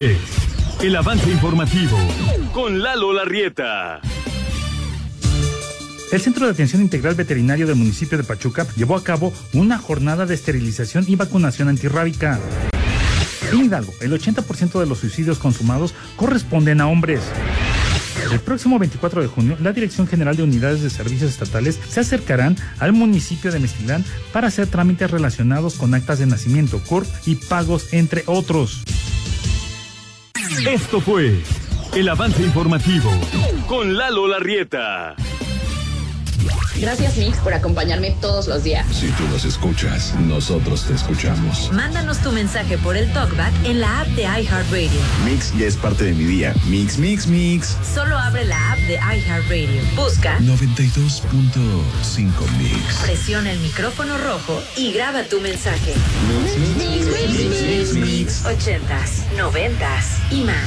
El avance informativo con Lalo Larrieta. El Centro de Atención Integral Veterinario del municipio de Pachuca llevó a cabo una jornada de esterilización y vacunación antirrábica. En Hidalgo, el 80% de los suicidios consumados corresponden a hombres. El próximo 24 de junio, la Dirección General de Unidades de Servicios Estatales se acercarán al municipio de Mezquilán para hacer trámites relacionados con actas de nacimiento, CURP y pagos, entre otros. Esto fue el avance informativo con Lalo Larrieta. Gracias, Mix, por acompañarme todos los días. Si tú nos escuchas, nosotros te escuchamos. Mándanos tu mensaje por el TalkBack en la app de iHeartRadio. Mix ya es parte de mi día. Mix, mix, mix. Solo abre la app de iHeartRadio. Busca 92.5 Mix. Presiona el micrófono rojo y graba tu mensaje. Mix, mix, mix, mix, mix, mix. 80s, 90s y más.